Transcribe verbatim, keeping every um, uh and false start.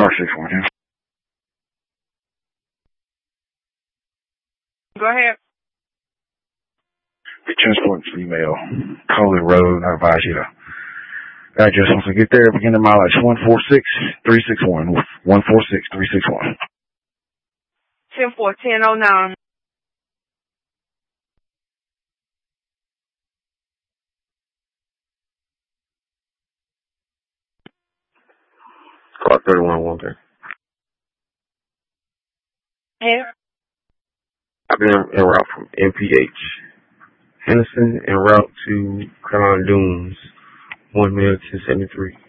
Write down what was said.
car six one two. Go ahead. The transport female, Coley Road. I advise you to address once I get there. Beginning mileage one four six three six one. one four six three six one. ten four ten oh nine. Car thirty-one one there. Here. I've been en route from M P H Henderson en route to Carolina Dunes, one mil ten seventy-three.